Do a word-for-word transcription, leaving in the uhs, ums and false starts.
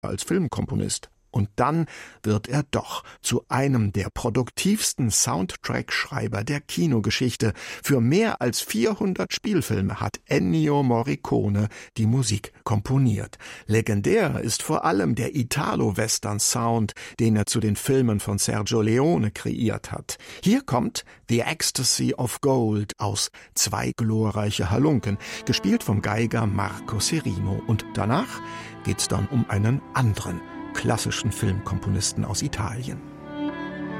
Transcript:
als Filmkomponist. Und dann wird er doch zu einem der produktivsten Soundtrack-Schreiber der Kinogeschichte. Für mehr als vierhundert Spielfilme hat Ennio Morricone die Musik komponiert. Legendär ist vor allem der Italo-Western-Sound, den er zu den Filmen von Sergio Leone kreiert hat. Hier kommt The Ecstasy of Gold aus Zwei glorreiche Halunken, gespielt vom Geiger Marco Serino. Und danach geht's dann um einen anderen klassischen Filmkomponisten aus Italien.